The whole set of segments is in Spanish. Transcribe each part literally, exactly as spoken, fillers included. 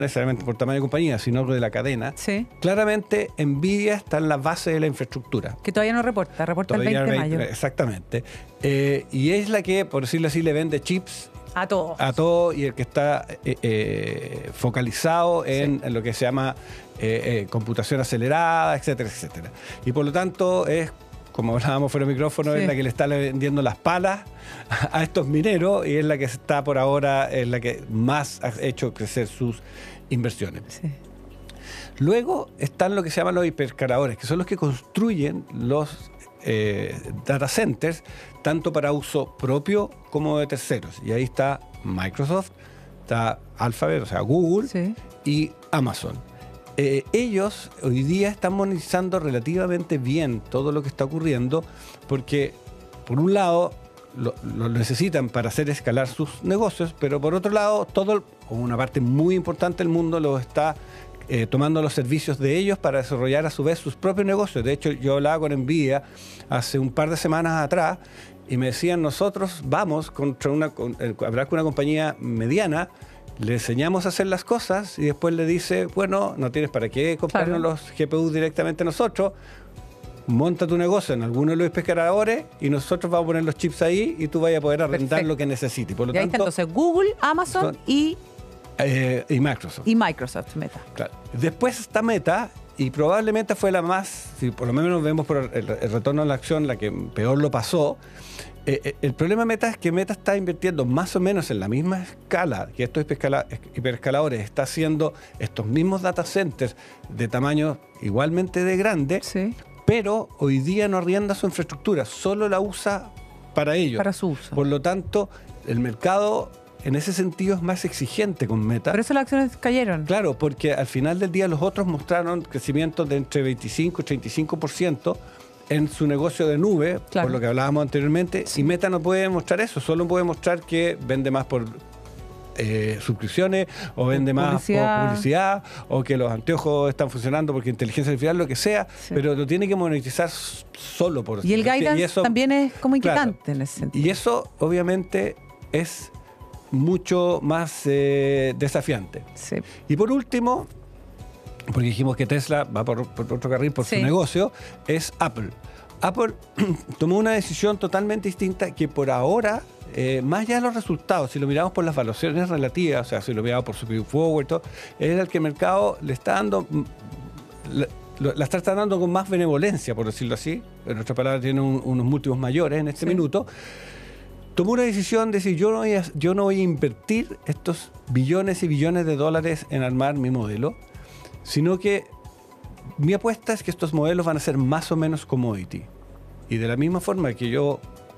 necesariamente por tamaño de compañía, sino de la cadena, sí. claramente NVIDIA está en la base de la infraestructura. Que todavía no reporta, reporta Todavía el veinte de mayo. Exactamente. Eh, y es la que, por decirlo así, le vende chips a todo. A todo y el que está eh, eh, focalizado en, sí. en lo que se llama eh, eh, computación acelerada, etcétera, etcétera. Y por lo tanto es, como hablábamos fuera de micrófono, sí. es la que le está vendiendo las palas a estos mineros y es la que está por ahora, es la que más ha hecho crecer sus inversiones. Sí. Luego están lo que se llaman los hiperescaladores, que son los que construyen los eh, data centers, tanto para uso propio como de terceros. Y ahí está Microsoft, está Alphabet, o sea, Google, sí. y Amazon. Eh, ellos hoy día están monetizando relativamente bien todo lo que está ocurriendo porque, por un lado, lo, lo necesitan para hacer escalar sus negocios, pero por otro lado, todo, o una parte muy importante del mundo los está eh, tomando los servicios de ellos para desarrollar a su vez sus propios negocios. De hecho, yo hablaba con NVIDIA hace un par de semanas atrás y me decían, nosotros vamos contra una, con, eh, hablar con una compañía mediana, le enseñamos a hacer las cosas y después le dice, bueno, no tienes para qué comprarnos claro. los G P U directamente nosotros, monta tu negocio en alguno de los pescadores y nosotros vamos a poner los chips ahí y tú vayas a poder arrendar Perfecto. Lo que necesites. Por lo y ahí tanto, está entonces Google, Amazon son, y... Eh, y Microsoft. Y Microsoft, Meta. Claro. Después está Meta y probablemente fue la más, si por lo menos vemos por el, el retorno a la acción, la que peor lo pasó. Eh, el problema de Meta es que Meta está invirtiendo más o menos en la misma escala que estos hiperescaladores, está haciendo estos mismos data centers de tamaño igualmente de grande, sí. pero hoy día no arrienda su infraestructura, solo la usa para ellos. Para su uso. Por lo tanto, el mercado en ese sentido es más exigente con Meta. Por eso las acciones cayeron. Claro, porque al final del día los otros mostraron crecimientos de entre veinticinco y treinta y cinco por ciento en su negocio de nube, claro. por lo que hablábamos anteriormente, sí. y Meta no puede mostrar eso, solo puede mostrar que vende más por eh, suscripciones, o vende publicidad. más por publicidad, o que los anteojos están funcionando porque inteligencia artificial, lo que sea, sí. pero lo tiene que monetizar solo por eso. Y el guidance y eso, también es como inquietante claro, en ese sentido. Y eso, obviamente, es mucho más eh, desafiante. Sí. Y por último, porque dijimos que Tesla va por, por otro carril por sí. su negocio, es Apple. Apple tomó una decisión totalmente distinta que por ahora, eh, más allá de los resultados, si lo miramos por las valoraciones relativas, o sea, si lo miramos por su P forward, todo, es el que el mercado le está dando, la, la está tratando con más benevolencia, por decirlo así, en otra palabra tiene un, unos múltiplos mayores en este sí. minuto. Tomó una decisión de decir, yo no, voy a, yo no voy a invertir estos billones y billones de dólares en armar mi modelo, sino que mi apuesta es que estos modelos van a ser más o menos commodity. Y de la misma forma que yo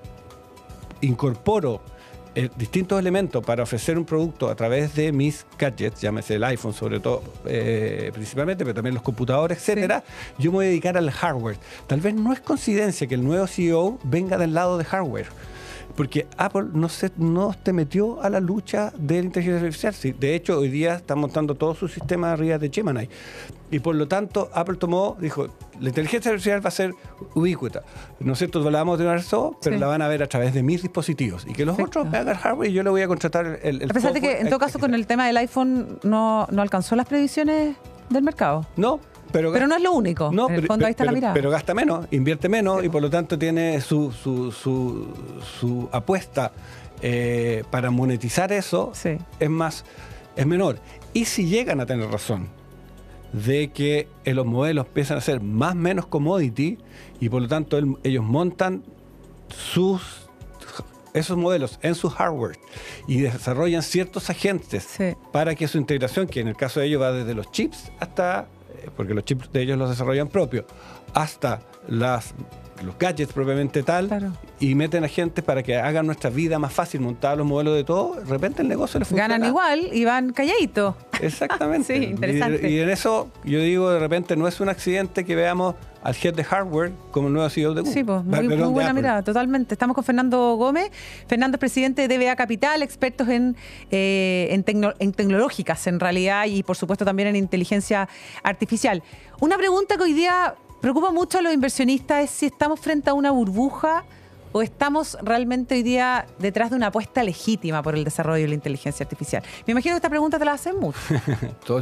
incorporo eh, distintos elementos para ofrecer un producto a través de mis gadgets, llámese el iPhone sobre todo, eh, principalmente, pero también los computadores, etcétera, sí. yo me voy a dedicar al hardware. Tal vez no es coincidencia que el nuevo C E O venga del lado de hardware. Porque Apple no se no te metió a la lucha de la inteligencia artificial. Sí, de hecho, hoy día están montando todo su sistema arriba de Gemini. Y por lo tanto, Apple tomó, dijo, la inteligencia artificial va a ser ubícuta. Nosotros la vamos a tener eso, pero sí. la van a ver a través de mis dispositivos. Y que los Perfecto. Otros me hagan hardware y yo le voy a contratar el, el A pesar de que, en todo caso, con el tema del iPhone no, no alcanzó las previsiones del mercado. No. Pero, pero no es lo único, no, en el fondo pero, ahí está pero, la mirada. Pero gasta menos, invierte menos sí. y por lo tanto tiene su, su, su, su apuesta eh, para monetizar eso, sí. es más, es menor. Y si llegan a tener razón de que eh, los modelos empiezan a ser más o menos commodity y por lo tanto el, ellos montan sus esos modelos en su hardware y desarrollan ciertos agentes sí. para que su integración, que en el caso de ellos va desde los chips hasta, porque los chips de ellos los desarrollan propios, hasta las, los gadgets propiamente tal, claro. y meten a gente para que hagan nuestra vida más fácil, montar los modelos de todo, de repente el negocio les funciona. Ganan igual y van calladitos. Exactamente. Sí, interesante. Y, y en eso, yo digo, de repente no es un accidente que veamos al head de hardware como el nuevo C E O de Google. Sí, pues, muy, muy buena mirada, totalmente. Estamos con Fernando Gómez. Fernando es presidente de D B A Capital, expertos en, eh, en, tecno, en tecnológicas, en realidad, y por supuesto también en inteligencia artificial. Una pregunta que hoy día preocupa mucho a los inversionistas es si estamos frente a una burbuja ¿O estamos realmente hoy día detrás de una apuesta legítima por el desarrollo de la inteligencia artificial? Me imagino que esta pregunta te la hacen mucho. Todo